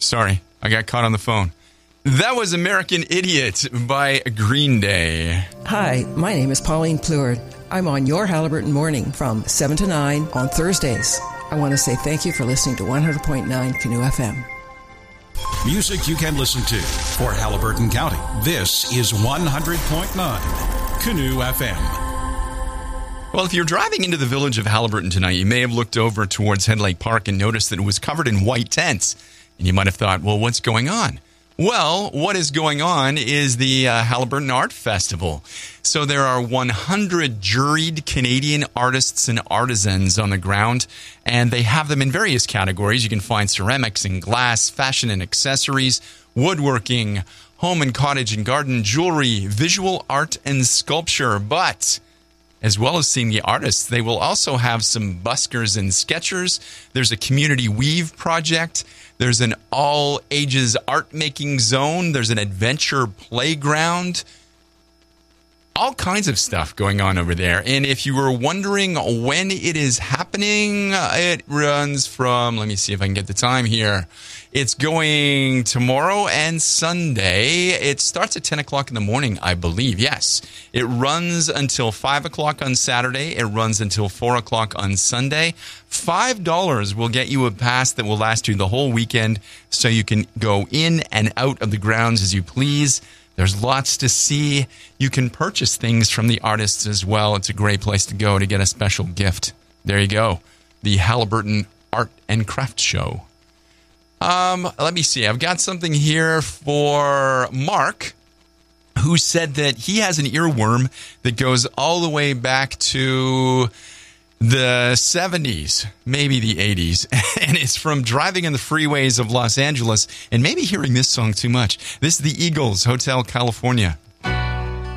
Sorry, I got caught on the phone. That was American Idiot by Green Day. Hi, my name is Pauline Pleward. I'm on your Halliburton Morning from 7 to 9 on Thursdays. I want to say thank you for listening to 100.9 Canoe FM. Music you can listen to for Halliburton County. This is 100.9 Canoe FM. Well, if you're driving into the village of Halliburton tonight, you may have looked over towards Head Lake Park and noticed that it was covered in white tents. And you might have thought, well, what's going on? Well, what is going on is the Halliburton Art Festival. So there are 100 juried Canadian artists and artisans on the ground, and they have them in various categories. You can find ceramics and glass, fashion and accessories, woodworking, home and cottage and garden, jewelry, visual art and sculpture. But as well as seeing the artists, they will also have some buskers and sketchers. There's a community weave project. There's an all-ages art-making zone. There's an adventure playground. All kinds of stuff going on over there. And if you were wondering when it is happening, it runs from, let me see if I can get the time here. It's going tomorrow and Sunday. It starts at 10 o'clock in the morning, I believe. Yes. It runs until 5 o'clock on Saturday. It runs until 4 o'clock on Sunday. $5 will get you a pass that will last you the whole weekend, so you can go in and out of the grounds as you please. There's lots to see. You can purchase things from the artists as well. It's a great place to go to get a special gift. There you go. The Halliburton Art and Craft Show. Let me see. I've got something here for Mark, who said that he has an earworm that goes all the way back to the 70s, maybe the 80s, and it's from driving in the freeways of Los Angeles and maybe hearing this song too much. This is the Eagles, Hotel California.